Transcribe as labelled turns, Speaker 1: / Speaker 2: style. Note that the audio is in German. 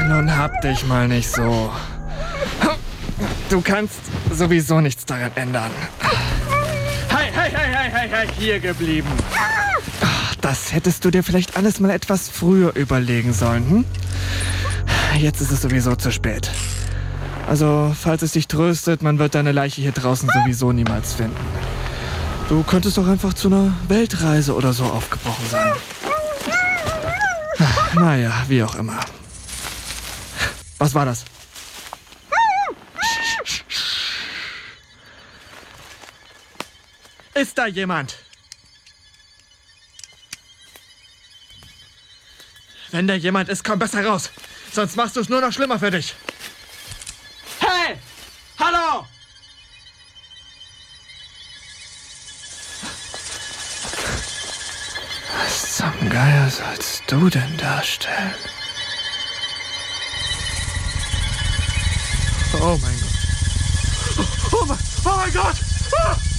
Speaker 1: Nun hab dich mal nicht so. Du kannst sowieso nichts daran ändern. Hey, hier geblieben. Das hättest du dir vielleicht alles mal etwas früher überlegen sollen, hm? Jetzt ist es sowieso zu spät. Also, falls es dich tröstet, man wird deine Leiche hier draußen sowieso niemals finden. Du könntest doch einfach zu einer Weltreise oder so aufgebrochen sein. Naja, wie auch immer. Was war das? Ist da jemand? Wenn da jemand ist, komm besser raus. Sonst machst du es nur noch schlimmer für dich. Hey! Hallo! Was zum Geier sollst du denn darstellen? Oh mein Gott. Oh mein Gott!